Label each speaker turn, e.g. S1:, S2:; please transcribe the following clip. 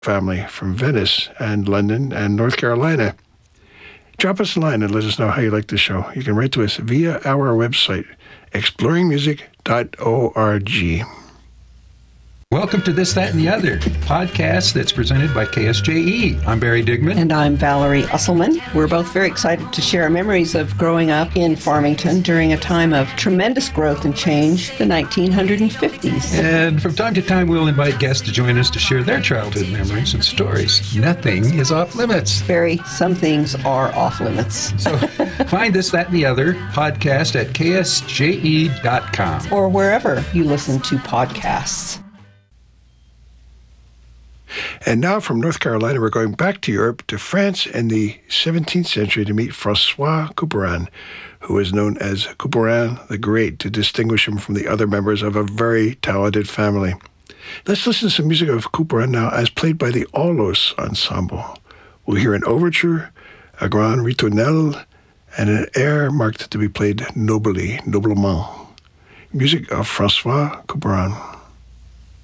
S1: family from Venice and London and North Carolina. Drop us a line and let us know how you like the show. You can write to us via our website, exploringmusic.org.
S2: Welcome to This, That, and the Other, podcast that's presented by KSJE. I'm Barry Digman.
S3: And I'm Valerie Usselman. We're both very excited to share our memories of growing up in Farmington during a time of tremendous growth and change, the 1950s.
S2: And from time to time, we'll invite guests to join us to share their childhood memories and stories. Nothing is off limits.
S3: Barry, some things are off limits.
S2: So find This, That, and the Other podcast at ksje.com.
S3: Or wherever you listen to podcasts.
S1: And now from North Carolina, we're going back to Europe, to France in the 17th century to meet François Couperin, who is known as Couperin the Great to distinguish him from the other members of a very talented family. Let's listen to some music of Couperin now as played by the Aulos Ensemble. We'll hear an overture, a grand ritournelle, and an air marked to be played noblement. Music of François Couperin.